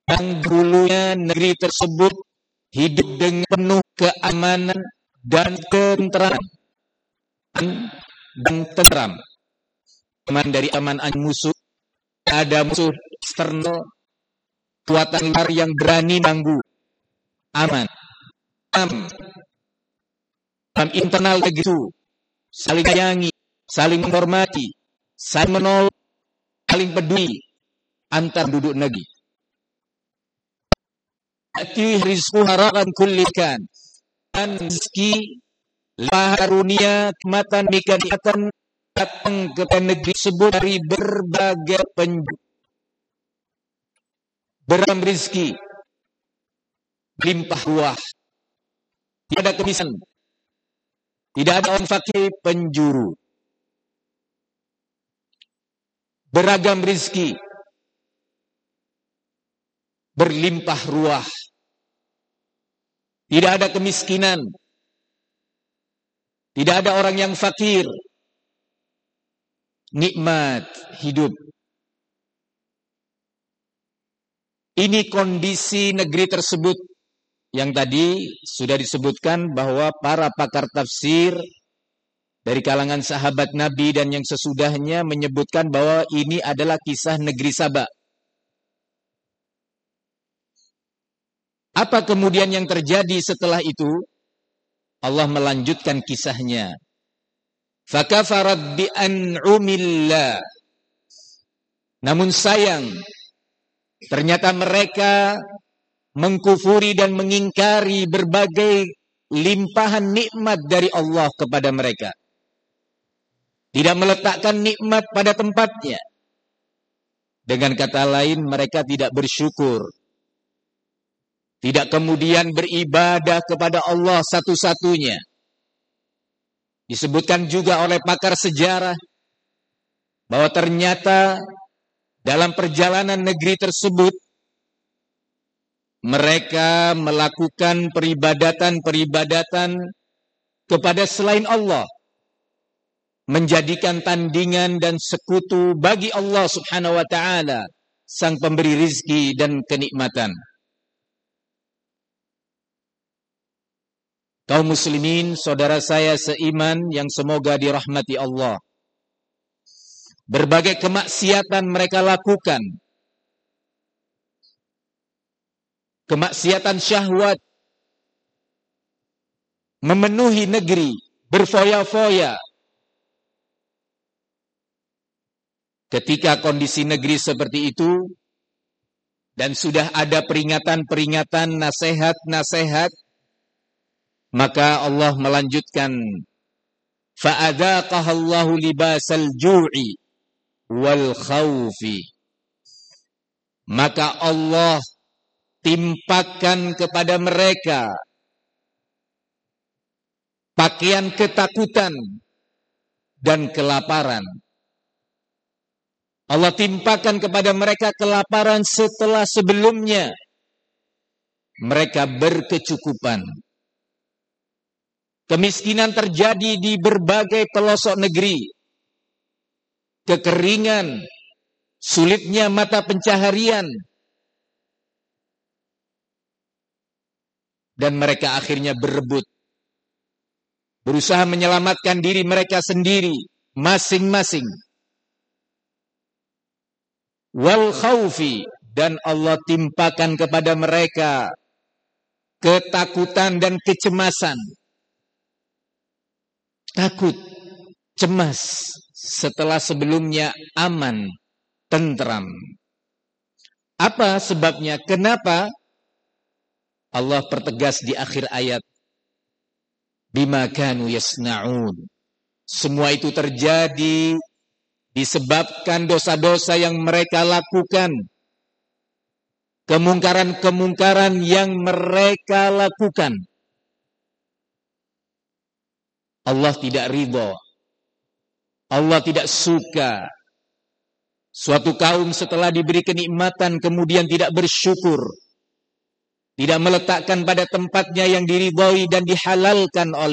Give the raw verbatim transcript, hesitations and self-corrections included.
yang dulunya negeri tersebut hidup dengan penuh keamanan dan ketenteraman dan tentram. Aman dari aman musuh, ada musuh eksternal, kekuatan luar yang berani mengganggu. Aman. Aman. Dalam internal begitu, saling sayangi, saling menghormati, saling menolong, saling peduli antar duduk negeri. Ati rizqu harakan kullikan, dan rezeki laharunia kematan nikatan datang ke negeri tersebut dari berbagai penjuru. Beram rezeki, limpah ruah, tidak ada kemiskinan, tidak ada orang fakir penjuru. Beragam rezeki, berlimpah ruah, tidak ada kemiskinan, tidak ada orang yang fakir. Nikmat hidup. Ini kondisi negeri tersebut yang tadi sudah disebutkan bahwa para pakar tafsir dari kalangan sahabat Nabi dan yang sesudahnya menyebutkan bahwa ini adalah kisah negeri Saba. Apa kemudian yang terjadi setelah itu? Allah melanjutkan kisahnya. Fakafarat bi an'umillah. Namun sayang, ternyata mereka mengkufuri dan mengingkari berbagai limpahan nikmat dari Allah kepada mereka. Tidak meletakkan nikmat pada tempatnya. Dengan kata lain, mereka tidak bersyukur. Tidak kemudian beribadah kepada Allah satu-satunya. Disebutkan juga oleh pakar sejarah bahwa ternyata dalam perjalanan negeri tersebut mereka melakukan peribadatan-peribadatan kepada selain Allah, menjadikan tandingan dan sekutu bagi Allah Subhanahu wa taala, sang pemberi rizki dan kenikmatan. Kaum muslimin, saudara saya seiman yang semoga dirahmati Allah. Berbagai kemaksiatan mereka lakukan. Kemaksiatan syahwat memenuhi negeri, berfoya-foya. Ketika kondisi negeri seperti itu, dan sudah ada peringatan-peringatan, nasihat-nasihat, maka Allah melanjutkan, fa'adzaqahallahu libasal ju'i wal khawfi. Maka Allah timpakan kepada mereka pakaian ketakutan dan kelaparan. Allah timpakan kepada mereka kelaparan setelah sebelumnya mereka berkecukupan. Kemiskinan terjadi di berbagai pelosok negeri. Kekeringan, sulitnya mata pencaharian. Dan mereka akhirnya berebut. Berusaha menyelamatkan diri mereka sendiri, masing-masing. Wal khawfi, dan Allah timpakan kepada mereka ketakutan dan kecemasan. Takut, cemas, setelah sebelumnya aman, tentram. Apa sebabnya? Kenapa? Allah pertegas di akhir ayat. Bima kanu yasna'un. Semua itu terjadi disebabkan dosa-dosa yang mereka lakukan. Kemungkaran-kemungkaran yang mereka lakukan. Allah tidak ridho. Allah tidak suka. Suatu kaum setelah diberi kenikmatan kemudian tidak bersyukur. Tidak meletakkan pada tempatnya yang diridhoi dan dihalalkan oleh